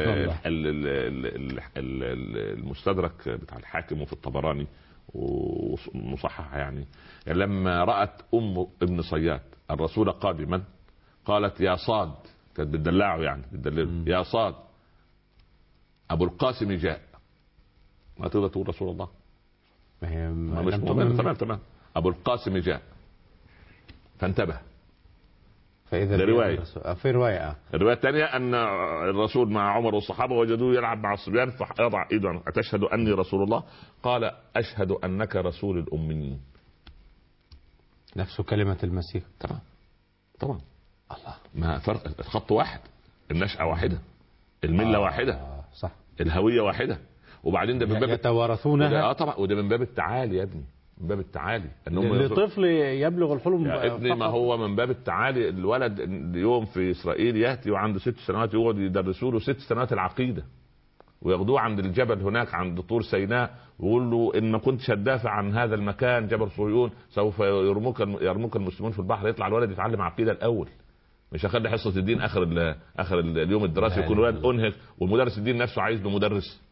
المستدرك بتاع الحاكم وفي الطبراني ومصحح يعني لما رأت أم ابن صياد الرسول قادما قالت يا صاد، كانت بتدلعه يعني بتدلله، يا صاد أبو القاسم جاء. ما تقدر تقول رسول الله، مش مهم. تمام. أبو القاسم جاء فانتبه. فإذا في رواية الرواية الثانية أن الرسول مع عمر والصحابة وجدوه يلعب مع الصبيان فيضع إيده أتشهد أني رسول الله؟ قال أشهد أنك رسول الأميين. نفس كلمة المسيح. طبعا الله، ما فرق، الخط واحد، النشأة واحدة، الملة واحدة، صح، الهوية واحدة. وبعدين ده من باب يتوارثونها. طبعا، وده من باب التعالي يا ابني، من باب التعالي لطفل يبلغ الحلم يا ابني. ما هو من باب التعالي. الولد اليوم في اسرائيل ياتي وعنده 6 سنوات يقعد يدرسوا له 6 سنوات العقيده، وياخدوه عند الجبل هناك عند طور سيناء ويقول له ان ما كنتش هتدافع عن هذا المكان جبل صهيون سوف يرموك المسلمون في البحر. يطلع الولد يتعلم عقيده الاول، مش هخلي حصه الدين اخر اليوم الدراسي يكون الولد انهك والمدرس الدين نفسه عايز له مدرس.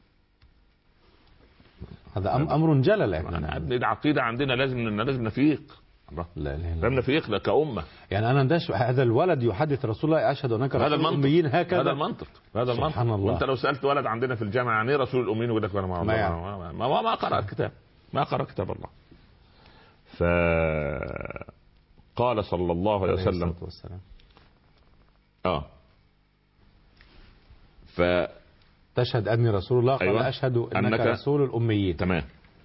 هذا امر جلل. انا ابني العقيده عندنا لازم نفيق. لازم نفيق كأمة. يعني انا هذا الولد يحدث رسول الله اشهد انك رسول الاميين هكذا. هذا المنطق. سبحان الله. وانت لو سالت ولد عندنا في الجامعه يعني رسول الاميين يقول لك انا ما قرأ الكتاب، ما قرأ كتاب الله. فقال صلى الله عليه وسلم تشهد أني رسول الله؟ قال أيوة. أشهد أنك رسول الأميين. تمام.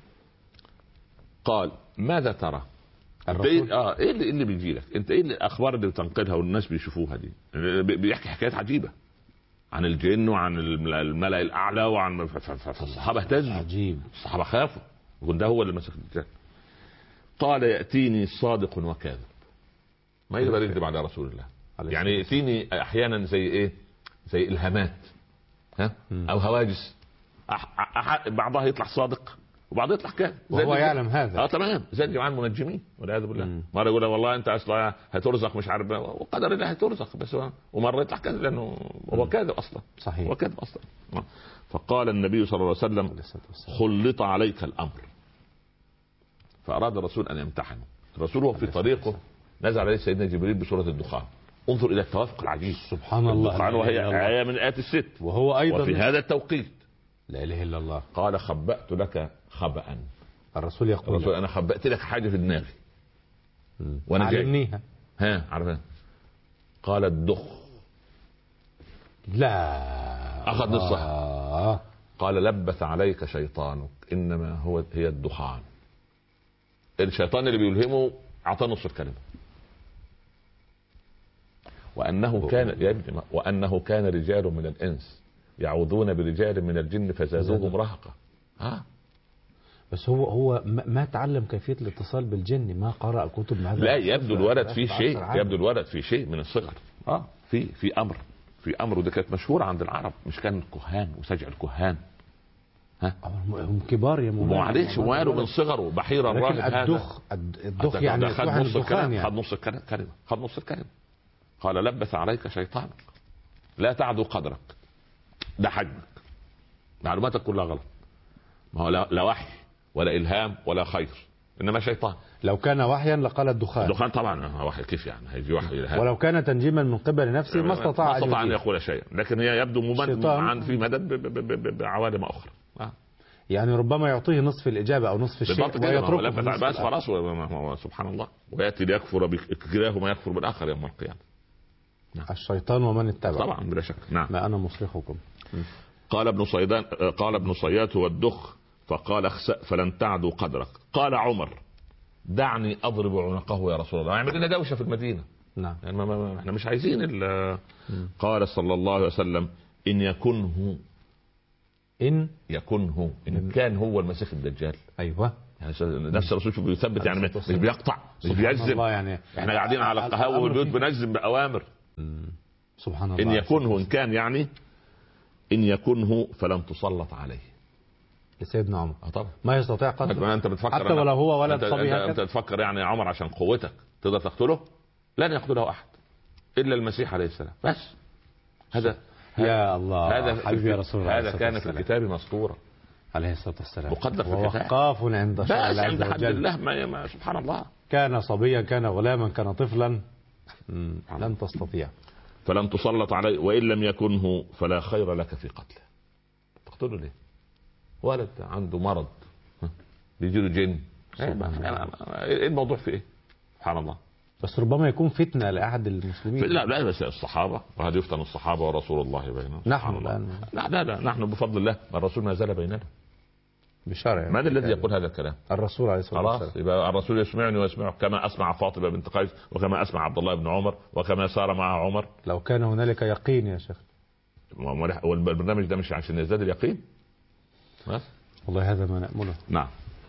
قال ماذا ترى؟ ايه اللي بيجي لك انت؟ ايه الاخبار اللي بتنقلها والناس بيشوفوها دي؟ بيحكي حكايات عجيبه عن الجن وعن الملأ الاعلى وعن الصحابه اهتزوا. عجيب. الصحابه خافوا يقول ده هو اللي مسك الرجال. قال ياتيني صادق وكاذب. ما يقدر يكذب على رسول الله. يعني ياتيني احيانا زي ايه؟ زي الهامات او هواجس. بعضها يطلع صادق وبعضها يطلع كاذب وهو يعلم هذا. تمام. زي جماعه المنجمين والعياذ بالله. مره يقول والله انت اصلا هترزق مش عارف، وقدر الله هترزق بس ومره يطلع كاذب لانه هو كاذب اصلا. صحيح. هو كاذب اصلا. فقال النبي صلى الله عليه وسلم خلط عليك الامر. فاراد الرسول ان يمتحنه. الرسول هو في طريقه نزل عليه سيدنا جبريل بسوره الدخان. انظر الى التوافق العجيب. سبحان الله. الدخان وهي آية من آيات الست، وهو ايضا وفي هذا التوقيت. لا اله الا الله. قال خبأت لك خبأ. الرسول يقول انا خبأت لك حاجه في دماغي وانا علمنيها. عرفها. قال الدخ. لا اخذ نصها. قال لبث عليك شيطانك انما هي الدخان. الشيطان اللي بيلهمه اعطاه نص الكلمه. وانه كان رجال من الانس يعوذون برجال من الجن فزادوهم رهقا. بس هو ما تعلم كيفيه الاتصال بالجن، ما قرأ كتب هذا. لا يبدو الولد فيه شيء، يبدو الولد فيه شيء من الصغر. في امر وده كانت مشهوره عند العرب. مش كان الكهان وسجع الكهان هم كبار يا مولانا. معلش وقالوا من صغره بحير الراهب هذا. الدخ يعني خد نص الكلمه. قال لبث عليك شيطانك لا تعدو قدرك. ده حجمك، معلوماتك كلها غلط. ما هو لا وحي ولا إلهام ولا خير، إنما شيطان. لو كان وحيا لقال الدخان طبعا. وحي كيف يعني هيجي وحي إلهام؟ ولو كان تنجيما من قبل نفسه ما استطاع أن يقول شيئا. لكن هي يبدو ممد في مدد بعوالم أخرى. يعني ربما يعطيه نصف الإجابة أو نصف الشيء ويتركه بس خلاص. سبحان الله. ويأتي ليكفر بكلاهما يكفر بالآخر يوم القيامة. الشيطان ومن اتبع. طبعا بلا شك. نعم. ما أنا مصرخكم. قال ابن صياد هو الدخ. فقال اخسأ فلن تعدوا قدرك. قال عمر دعني اضرب عنقه يا رسول الله، يعمل لنا دوشه في المدينه. نعم. يعني احنا مش عايزين قال صلى الله عليه وسلم ان يكنه ان كان هو المسيح الدجال. ايوه، يعني نفس الرسول بيثبت، يعني مش بيقطع مش بيجزم. يعني احنا قاعدين على القهاوي والبيوت بنجزم باوامر. سبحان الله. ان يكنه، ان كان يعني ان يكنه فلن تسلط عليه. لسيدنا عمر طبعا ما يستطيع قتله. انت بتفكر حتى ولو هو ولد صبي. انت تفكر يعني يا عمر عشان قوتك تقدر تقتله؟ لن يقتله احد الا المسيح عليه السلام بس. هذا يا الله، هذا حبيبي يا رسول الله، هذا كان في الكتاب مسطورا عليه الصلاه والسلام، مقدر في الكتاب، ووقاف عند شرع الله عند عز حد وجل. الله. ما سبحان الله، كان صبيا، كان غلاما، كان طفلا، لن تستطيع. فلن تسلط عليه وان لم يكنه فلا خير لك في قتله. تقتله ليه؟ ولد عنده مرض بيجي له جن، ايه الموضوع في ايه؟ سبحان الله. بس ربما يكون فتنه لاحد المسلمين. لا بس الصحابه، وهذا يفتن الصحابه ورسول الله بينهم. لا نحن بفضل الله الرسول ما زال بيننا بشرع. من الذي يقول هذا الكلام؟ الرسول عليه الصلاه والسلام. خلاص، يبقى الرسول يسمعني ويسمعه كما اسمع فاطمه بنت قيس، وكما اسمع عبد الله بن عمر، وكما سار مع عمر. لو كان هنالك يقين يا شيخ. والبرنامج ده مش عشان يزداد اليقين بس. والله هذا ما نأمله. نعم.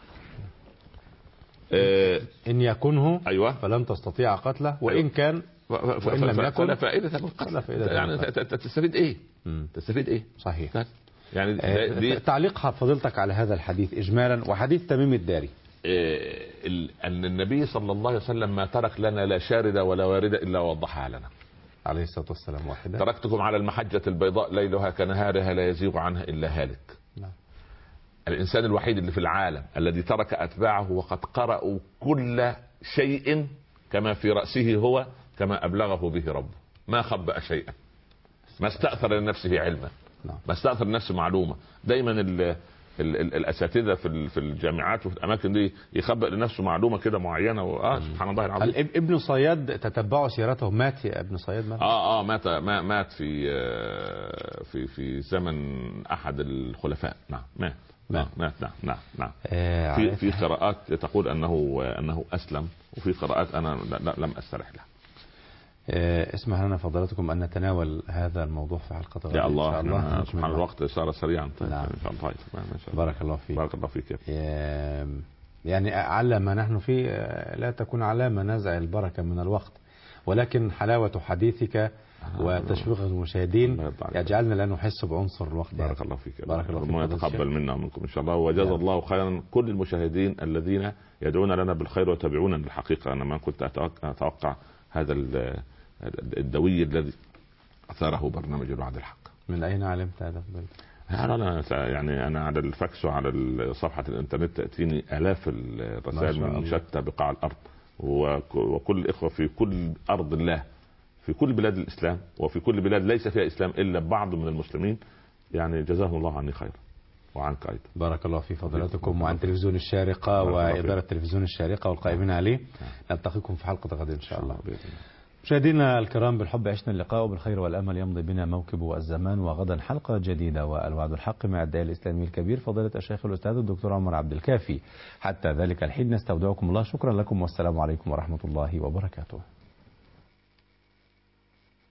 إن يكنه أيوة فلن تستطيع قتله، وإن كان وإن لم يكن فلا فائدة من قتله. يعني تستفيد إيه؟ تستفيد إيه؟ صحيح. يعني تعليق فضيلتك على هذا الحديث إجمالا، وحديث تميم الداري. أن النبي صلى الله عليه وسلم ما ترك لنا لا شاردة ولا واردة إلا وضحها لنا عليه الصلاة والسلام. واحدة: تركتكم على المحجة البيضاء ليلها كنهارها لا يزيغ عنها إلا هالك. نعم. الإنسان الوحيد اللي في العالم الذي ترك أتباعه وقد قرأوا كل شيء كما في رأسه هو، كما أبلغه به ربه، ما خبأ شيئا، ما استأثر لنفسه علما، ما استأثر لنفسه معلومة. دايما الأساتذة في الجامعات وفي الأماكن دي يخبأ لنفسه معلومة كده معينة. سبحان الله العظيم. ابن صياد تتبعوا سيرته، مات يا ابن صياد؟ مات في زمن أحد الخلفاء. نعم مات. نعم. في قراءات تقول أنه أسلم، وفي قراءات أنا لم أسترح لها. اسمح لنا فضلاتكم أن نتناول هذا الموضوع في حلقة غدا يا الله. سبحان الوقت صار سريعا. طيب. نعم. طيب. بارك الله فيك. بارك الله فيك. يعني على ما نحن فيه لا تكون علامة نزع البركة من الوقت، ولكن حلاوة حديثك وتشويق المشاهدين يجعلنا لا نحس بعنصر الوقت. بارك الله فيك. بارك الله فيك. ربنا يتقبل منا ومنكم ان شاء الله، وجزا الله خيرا كل المشاهدين الذين يدعون لنا بالخير ويتابعونا. بالحقيقه انا ما كنت اتوقع هذا الدوي الذي اثاره برنامج الوعد الحق. من اين علمت هذا؟ انا على الفاكس وعلى صفحه الانترنت تاتيني الاف الرسائل من شتى بقاع الارض، وكل الاخوه في كل ارض الله، في كل بلاد الإسلام، وفي كل بلاد ليس فيها إسلام إلا بعض من المسلمين. يعني جزاهم الله عني خير وعنك أيضا. بارك الله في فضلاتكم وعن تلفزيون الشارقة وإدارة تلفزيون الشارقة والقائمين عليه. نلتقيكم في حلقة غد إن شاء الله. مشاهدينا الكرام، بالحب عشنا اللقاء وبالخير والأمل يمضي بنا موكب الزمان، وغدا حلقة جديدة والوعد الحق مع الداعية الإسلامي الكبير فضيلة الشيخ الأستاذ الدكتور عمر عبد الكافي. حتى ذلك الحين نستودعكم الله. شكرا لكم والسلام عليكم ورحمة الله وبركاته.